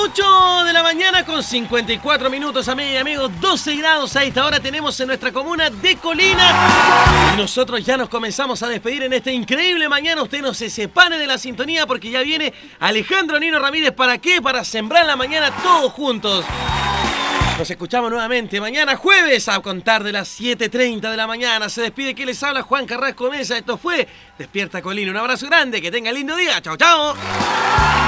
8 de la mañana con 54 minutos, amigas y amigos. 12 grados a esta hora tenemos en nuestra comuna de Colina. Y nosotros ya nos comenzamos a despedir en esta increíble mañana. Usted no se separe de la sintonía porque ya viene Alejandro Nino Ramírez. ¿Para qué? Para sembrar la mañana todos juntos. Nos escuchamos nuevamente mañana jueves a contar de las 7:30 de la mañana. Se despide quien les habla, Juan Carrasco Mesa. Esto fue Despierta Colina. Un abrazo grande, que tenga lindo día. Chao, chao.